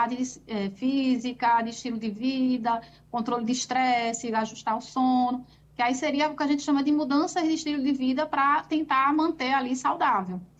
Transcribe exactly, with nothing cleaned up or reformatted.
atividade eh, física, de estilo de vida, controle de estresse, ajustar o sono, que aí seria o que a gente chama de mudanças de estilo de vida para tentar manter ali saudável.